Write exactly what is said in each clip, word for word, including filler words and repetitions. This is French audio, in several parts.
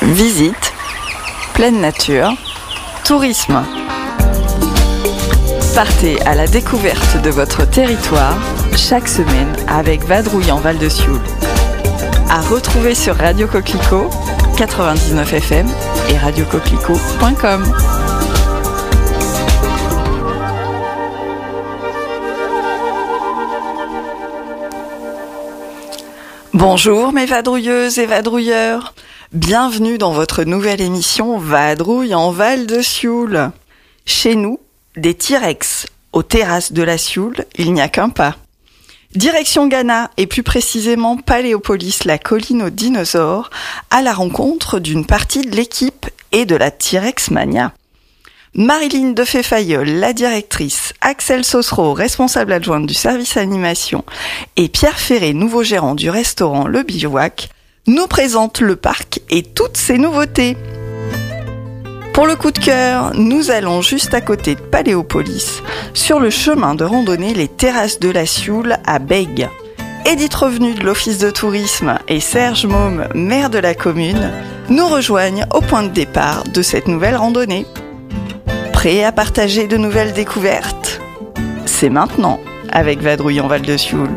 Visite, pleine nature, tourisme. Partez à la découverte de votre territoire chaque semaine avec Vadrouille en Val de Sioule. À retrouver sur Radio Coquelicot, quatre-vingt-dix-neuf F M et radio coquelicot point com. Bonjour mes vadrouilleuses et vadrouilleurs, bienvenue dans votre nouvelle émission Vadrouille en Val de Sioule. Chez nous, des T-Rex aux terrasses de la Sioule, il n'y a qu'un pas. Direction Ghana et plus précisément Paléopolis, la colline aux dinosaures, à la rencontre d'une partie de l'équipe et de la T-Rex Mania. Marilyn Defay-Fayolle, la directrice, Axel Sossereau, responsable adjointe du service animation, et Pierre Ferré, nouveau gérant du restaurant Le Bivouac, nous présentent le parc et toutes ses nouveautés. Pour le coup de cœur, nous allons juste à côté de Paléopolis, sur le chemin de randonnée Les Terrasses de la Sioule à Bègue. Edith Revenu de l'Office de tourisme et Serge Môme, maire de la commune, nous rejoignent au point de départ de cette nouvelle randonnée. Prêt à partager de nouvelles découvertes ? C'est maintenant avec Vadrouille en Val de Sioule.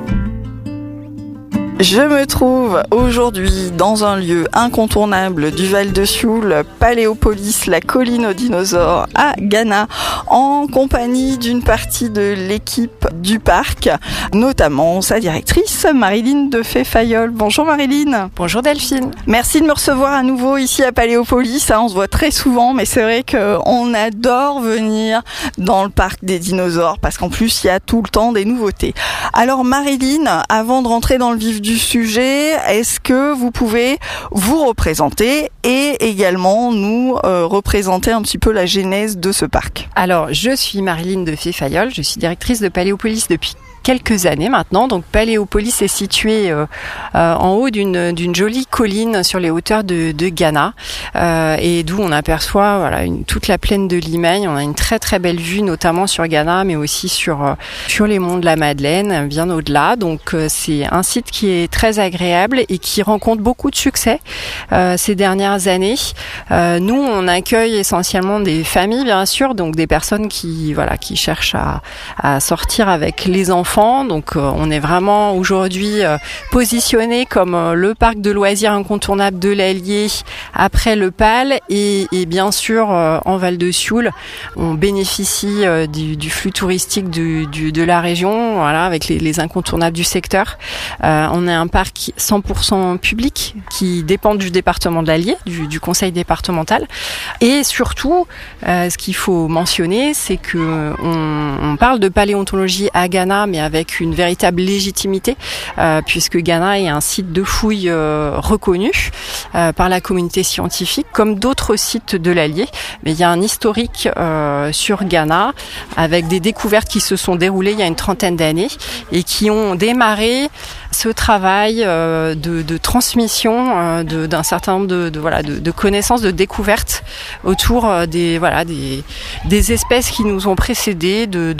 Je me trouve aujourd'hui dans un lieu incontournable du Val de Sioule, Paléopolis, la colline aux dinosaures à Ghana, en compagnie d'une partie de l'équipe du parc, notamment sa directrice Marilyn Defay-Fayolle. Bonjour Marilyn. Bonjour Delphine. Merci de me recevoir à nouveau ici à Paléopolis. On se voit très souvent, mais c'est vrai qu'on adore venir dans le parc des dinosaures parce qu'en plus il y a tout le temps des nouveautés. Alors Marilyn, avant de rentrer dans le vif du sujet, est-ce que vous pouvez vous représenter et également nous euh, représenter un petit peu la genèse de ce parc ? Alors, je suis Marilyn Defay-Fayolle, je suis directrice de Paléopolis depuis quelques années maintenant. Donc Paléopolis est situé euh, euh, en haut d'une d'une jolie colline sur les hauteurs de, de Ghana, euh, et d'où on aperçoit voilà une, toute la plaine de Limeil. On a une très très belle vue, notamment sur Ghana, mais aussi sur euh, sur les monts de la Madeleine, bien au-delà. Donc euh, c'est un site qui est très agréable et qui rencontre beaucoup de succès euh, ces dernières années. Euh, nous, on accueille essentiellement des familles, bien sûr, donc des personnes qui voilà qui cherchent à à sortir avec les enfants. Donc euh, on est vraiment aujourd'hui euh, positionné comme euh, le parc de loisirs incontournable de l'Allier après le P A L et, et bien sûr euh, en Val de Sioule on bénéficie euh, du, du flux touristique du, du, de la région, voilà, avec les, les incontournables du secteur. Euh, on est un parc cent pour cent public qui dépend du département de l'Allier, du, du conseil départemental, et surtout euh, ce qu'il faut mentionner, c'est que on, on parle de paléontologie à Ghana, mais avec une véritable légitimité, euh, puisque Ghana est un site de fouilles euh, reconnu euh, par la communauté scientifique, comme d'autres sites de l'Allier. Mais il y a un historique euh, sur Ghana, avec des découvertes qui se sont déroulées il y a une trentaine d'années et qui ont démarré ce travail euh, de, de transmission euh, de, d'un certain nombre de, de voilà de, de connaissances, de découvertes autour euh, des voilà des des espèces qui nous ont précédés, de